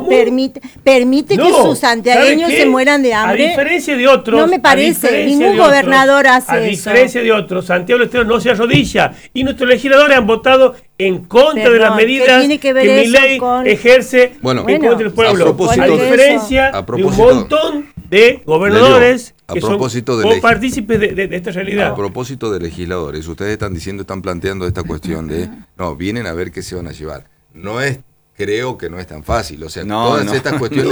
permite que sus santiagueños se mueran de hambre. A diferencia de otros, no me parece, ningún gobernador hace eso. A diferencia de otros, Santiago del Estero no se arrodilla y nuestros legisladores han votado en contra de las medidas que Milei ejerce en contra del pueblo. A diferencia de un montón de gobernadores que son partícipes de esta realidad. A propósito de legisladores, ustedes están planteando esta cuestión de, vienen a ver qué se van a llevar. Creo que no es tan fácil, o sea, todas estas cuestiones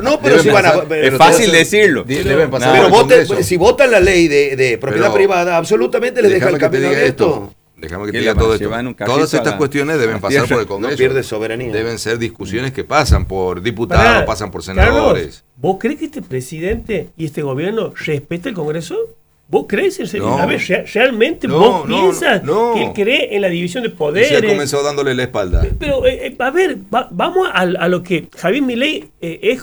es fácil decirlo. Deben pasar pero si votan la ley de propiedad privada, absolutamente les deja el camino abierto. Déjame que te diga todo esto. Todas estas cuestiones deben pasar por el Congreso. No pierde soberanía. Deben ser discusiones que pasan por diputados, pasan por senadores. Carlos, ¿vos crees que este presidente y este gobierno respeta el Congreso? ¿Vos crees en serio? A ver, ¿realmente vos piensas que él cree en la división de poderes? Se ha comenzado dándole la espalda. Pero, a ver, vamos a lo que Javier Milei es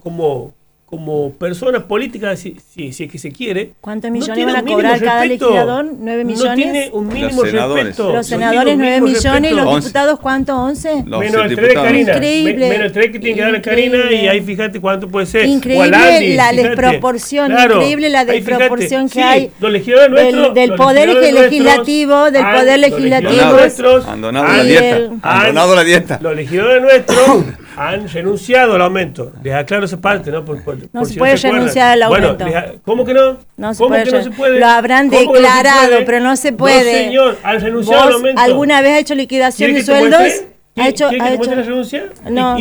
como persona política, si es que se quiere. ¿Cuántos millones van a cobrar cada legislador? ¿9 millones? No tiene un mínimo respeto. Los senadores 9 millones y los diputados ¿cuántos? 11. Menos el 3 de Karina. Increíble. Menos el 3 que tiene que dar a Karina y ahí fíjate cuánto puede ser. Increíble la desproporción, increíble la desproporción que hay del poder legislativo, del poder legislativo. Abandonado la dieta. Los legisladores nuestros han renunciado al aumento. Les aclaro esa parte, ¿no? No se puede renunciar al aumento. Bueno, ¿cómo que no? No se puede. Lo habrán declarado, pero no se puede. No, señor, han renunciado al aumento. ¿Alguna vez ha hecho liquidación de sueldos? ¿Quiere que muestre la renuncia? No,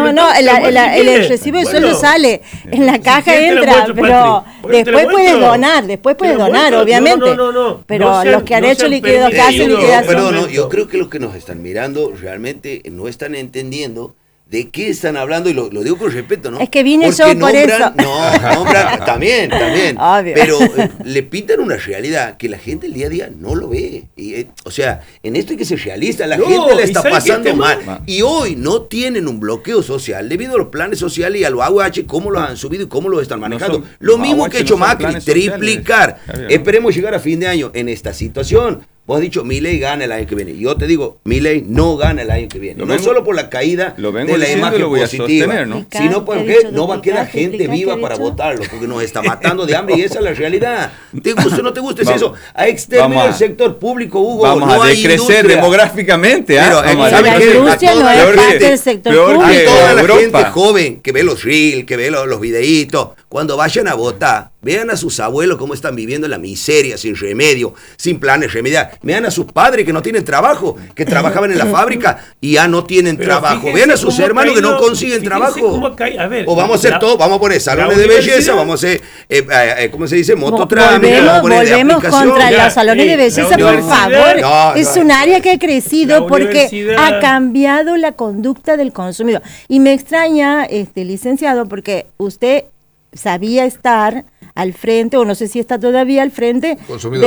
el recibo de sueldo sale, en la caja entra, pero después puedes donar, obviamente. Pero los que han hecho liquidación. Perdón, yo creo que los que nos están mirando realmente no están entendiendo de qué están hablando, y lo digo con respeto, ¿no? Es que vine yo por eso. Nombran, también. Obvio. Pero le pintan una realidad que la gente el día a día no lo ve. Y, o sea, en esto hay que ser realista. La gente la está pasando mal. Y hoy no tienen un bloqueo social debido a los planes sociales y a los AUH, cómo los han subido y cómo los están manejando. Lo mismo que ha hecho Macri, triplicar. Esperemos llegar a fin de año en esta situación. Vos has dicho, Milei gana el año que viene. Yo te digo, Milei no gana el año que viene. No solo por la caída de la imagen positiva, sino porque no va a quedar gente viva para votarlo, porque nos está matando de hambre y esa es la realidad. ¿Te gusta o no te gusta? Es eso. A exterminar el sector público, Hugo. Vamos a decrecer demográficamente. Pero la industria no es parte del sector público. A toda la gente joven que ve los reels, que ve los videitos, cuando vayan a votar, vean a sus abuelos cómo están viviendo en la miseria, sin remedio, sin planes remediar. Vean a sus padres que no tienen trabajo, que trabajaban en la fábrica y ya no tienen trabajo. Vean a sus hermanos que no consiguen trabajo. O vamos a hacer todo, vamos a poner salones de belleza, vamos a hacer, ¿cómo se dice? Mototrámites. Volvemos contra los salones de belleza, por favor. Es un área que ha crecido porque ha cambiado la conducta del consumidor. Y me extraña, licenciado, porque usted sabía estar al frente, o no sé si está todavía al frente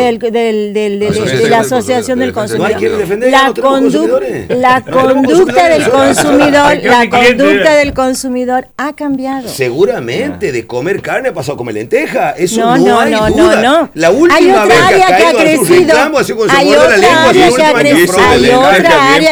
de la Asociación del Consumidor. La conducta del consumidor ha cambiado. Seguramente de comer carne ha pasado a comer lenteja. Eso no hay duda. No. La última vez que ha caído a sus reclamos, así con hay otra área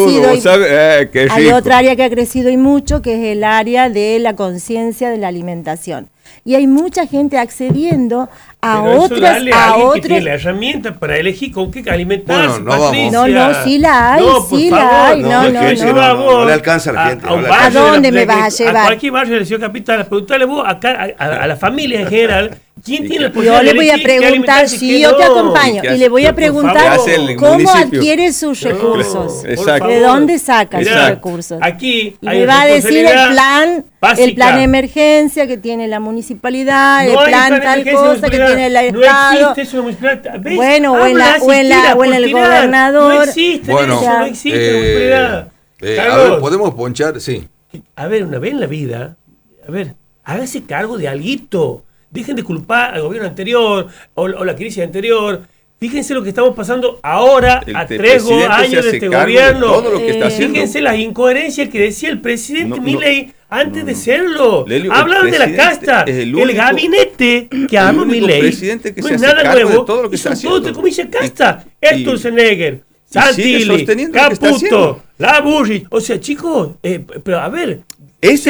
que ha crecido y mucho, que es el área de la conciencia de la alimentación. Y hay mucha gente accediendo a otras. Que tiene la herramienta para elegir con qué alimentarse. Sí la hay. No le alcanza a la gente. ¿A dónde me vas a llevar? A cualquier barrio de la ciudad capital, preguntarle vos a la familia en general. ¿Quién tiene la posibilidad? Yo le voy a preguntar, yo te acompaño, y le voy a preguntar cómo adquiere sus recursos, de dónde saca sus recursos. Aquí y me va a decir el plan de emergencia que tiene la municipalidad, el plan tal cosa que tiene el Estado. No existe eso en bueno, o en el gobernador. No existe eso, no existe municipalidad. A ver, podemos ponchar, sí. A ver, una vez en la vida, hágase cargo de alguito. Dejen de culpar al gobierno anterior o la crisis anterior. Fíjense lo que estamos pasando ahora a 3 años de este gobierno. Todo lo que está haciendo. Fíjense las incoherencias que decía el presidente Milei antes de serlo. Hablaban de la casta. El gabinete que armó Milei no es nada nuevo. Todo entre comillas casta. Sturzenegger, Santilli, Caputo, Laburri. O sea, chicos, pero a ver.